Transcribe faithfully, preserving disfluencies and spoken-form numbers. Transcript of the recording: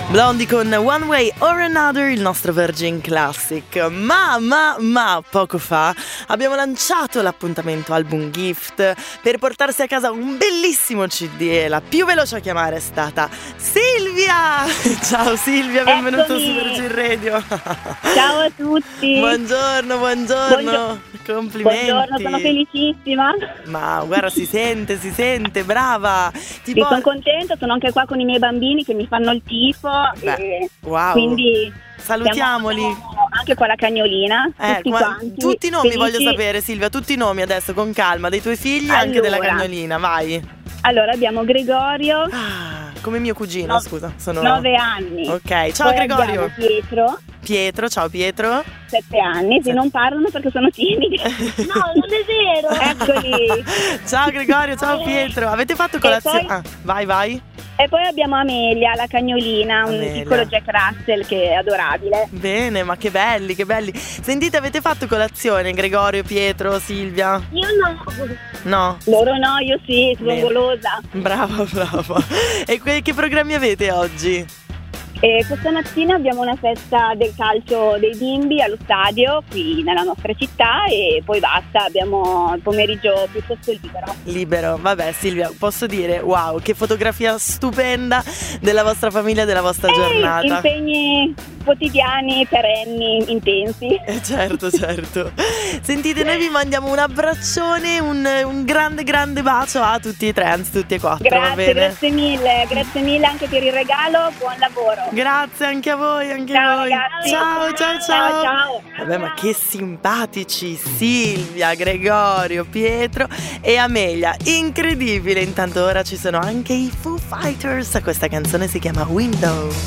Blondie con One Way or Another, il nostro Virgin Classic. Ma, ma, ma, poco fa abbiamo lanciato l'appuntamento Album Gift per portarsi a casa un bellissimo C D e la più veloce a chiamare è stata Silvia! Ciao Silvia, benvenuta Eccomi. su Virgin Radio. Ciao a tutti. Buongiorno, buongiorno. Buongiorno. Complimenti. Buongiorno, sono felicissima. Ma guarda, si sente, si sente, brava. Ti Sì, por- sono contenta, sono anche qua con i miei bambini che mi fanno il tifo. Beh, e wow. quindi Salutiamoli. siamo- siamo anche qua la cagnolina. Eh, tutti qua- quanti. tutti i nomi felici. voglio sapere, Silvia, tutti i nomi adesso con calma, dei tuoi figli e anche della Allora. cagnolina, vai. Allora abbiamo Gregorio, Ah, come mio cugino, No- scusa, sono nove anni. Ok, ciao Poi Gregorio. abbiamo Pietro, Pietro, ciao Pietro. sette anni. Se Sette. non parlano perché sono timidi. No, non è vero. Eccoli. Ciao Gregorio, ciao Pietro. Avete fatto colazione? poi- Ah, vai, vai. E poi abbiamo Amelia, la cagnolina, Amelia. un piccolo Jack Russell che è adorabile. Bene, ma che belli, che belli. Sentite, avete fatto colazione, Gregorio, Pietro, Silvia? Io no. No? Loro no, io sì, sono Bene. golosa. Brava, brava. E que- che programmi avete oggi? E questa mattina abbiamo una festa del calcio dei bimbi allo stadio qui nella nostra città e poi basta, abbiamo il pomeriggio piuttosto libero. Libero, vabbè Silvia, posso dire wow, che fotografia stupenda della vostra famiglia e della vostra E giornata. impegni quotidiani, perenni, intensi. Eh, certo, certo. Sentite, noi vi mandiamo un abbraccione, un, un grande grande bacio a tutti e tre, anzi tutti e quattro, va Grazie, bene? grazie mille, grazie mille anche per il regalo, buon lavoro. Grazie anche a voi, anche Ciao, a voi. ragazzi. Ciao, ciao, ciao. Ciao, ciao. Vabbè, ma che simpatici Silvia, Gregorio, Pietro e Amelia. Incredibile. Intanto ora ci sono anche i Foo Fighters. Questa canzone si chiama Window.